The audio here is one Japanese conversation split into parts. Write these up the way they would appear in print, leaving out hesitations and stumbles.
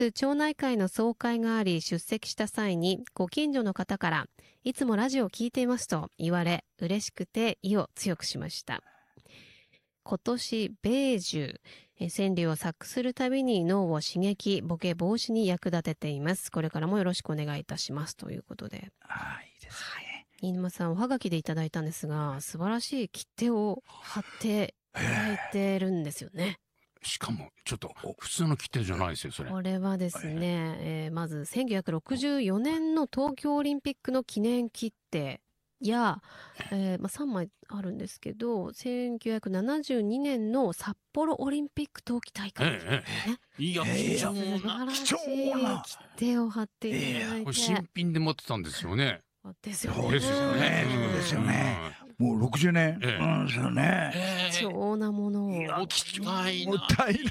町内会の総会があり出席した際にご近所の方からいつもラジオを聞いていますと言われ嬉しくて意を強くしました。今年米寿川柳を作するたびに脳を刺激ボケ防止に役立てています。これからもよろしくお願いいたしますということで、 いいですね。 飯沼さんおはがきでいただいたんですが素晴らしい切手を貼っていただいてるんですよね。 しかもちょっと普通の切手じゃないですよそれ。 これはですね、まず1964年の東京オリンピックの記念切手や、3枚あるんですけど1972年の札幌オリンピック冬季大会ですね、 いや貴重な素晴らしい切手を貼っていただいて、 これ新品で持ってたんですよね。 ですよね。 そうですよね。そうですよね。もう60年。ですよね。 貴重なものを。 もったいない。 もったいない。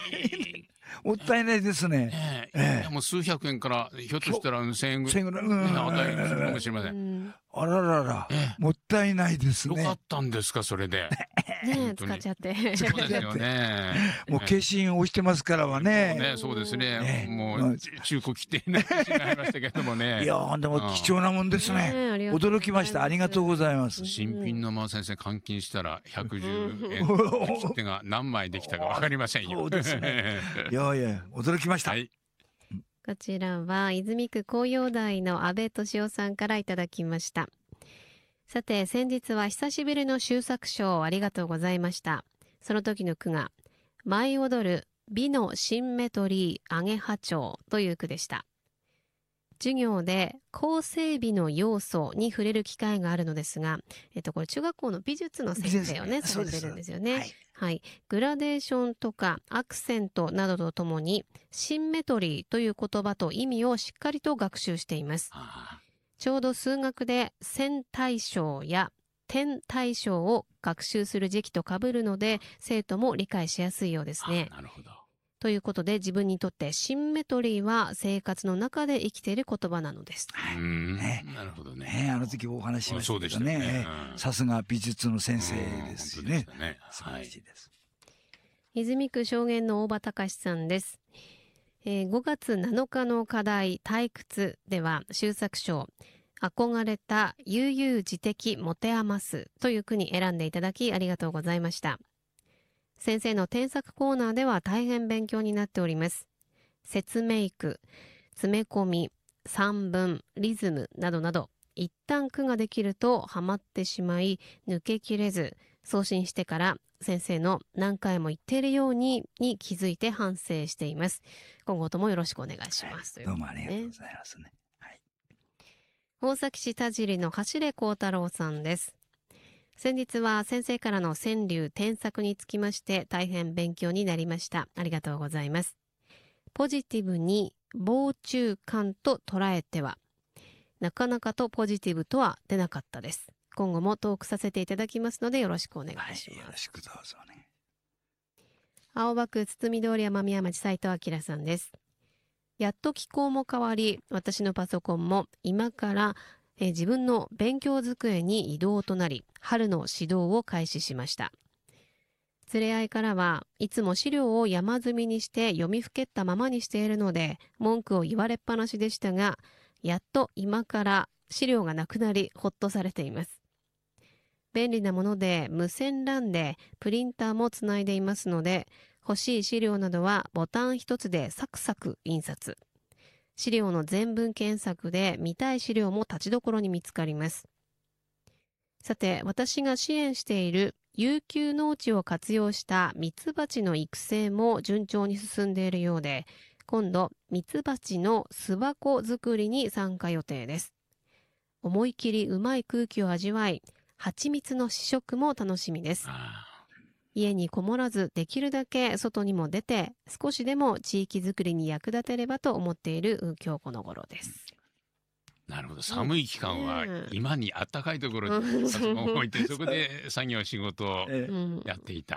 もったいないですね。 もう数百円からひょっとしたら1000円ぐらい値するかもしれません。 あららら、もったいないですね。 よかったんですかそれで。 ね使っちゃって。 そうですよね。 もう消印押してますからはね。 そうですね。もう中古切手になりましたけどもね。 いやでも貴重なもんですね。驚きました。ありがとうございます。 新品の先生換金したら110円切手が何枚できたかわかりませんよ。 そうですね。いや驚きました。 こちらは泉区紅葉台の安倍俊夫さんからいただきました。さて先日は久しぶりの修作賞ありがとうございました。その時の句が舞い踊る美のシンメトリーアゲハチョウという句でした。授業で構成美の要素に触れる機会があるのですが、これ中学校の美術の先生をねされてるんですよね。はい、グラデーションとかアクセントなどとともにシンメトリーという言葉と意味をしっかりと学習しています。ちょうど数学で線対称や点対称を学習する時期と被るので生徒も理解しやすいようですね。 なるほど。 ということで自分にとってシンメトリーは生活の中で生きている言葉なのです。 なるほどね。 あの時お話ししましたけどね。さすが美術の先生ですね。素晴らしいです。 泉区証言の大場隆さんです。5月7日の課題退屈では修作賞憧れた悠々自適持て余すという句に選んでいただきありがとうございました。先生の添削コーナーでは大変勉強になっております。説明句、詰め込み、散文、リズムなどなど一旦句ができるとハマってしまい抜けきれず送信してから先生の何回も言っているように気づいて反省しています。今後ともよろしくお願いします。 どうもありがとうございますね。 大崎市田尻の走れ幸太郎さんです。先日は先生からの川柳添削につきまして大変勉強になりました。ありがとうございます。ポジティブに傍中感と捉えてはなかなかとポジティブとは出なかったです。今後もトークさせていただきますのでよろしくお願いします。 よろしくどうぞね。 青葉区堤通り山宮町斉藤明さんです。やっと気候も変わり私のパソコンも今から自分の勉強机に移動となり春の指導を開始しました。連れ合いからはいつも資料を山積みにして読みふけったままにしているので文句を言われっぱなしでしたがやっと今から資料がなくなりほっとされています。便利なもので無線 LAN でプリンターもつないでいますので欲しい資料などはボタン一つでサクサク印刷。資料の全文検索で見たい資料も立ちどころに見つかります。さて私が支援している有給農地を活用したミツバチの育成も順調に進んでいるようで今度ミツバチの巣箱作りに参加予定です。思い切りうまい空気を味わい蜂蜜の試食も楽しみです。家にこもらずできるだけ外にも出て少しでも地域づくりに役立てればと思っている今日この頃です。 なるほど。寒い期間は今に暖かいところにパソコンを置いてそこで作業仕事をやっていた。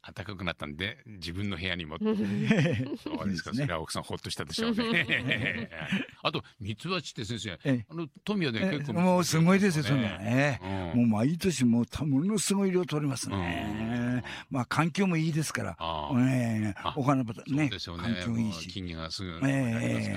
暖かくなったんで自分の部屋にもそうですか。それは奥さんほっとしたでしょうね。あとミツバチって先生、富谷で結構もうすごいですよ、そんなね。もう毎年ものすごい量取れますね。まあ環境もいいですから、お花畑ね、環境もいいし、 木々がすぐ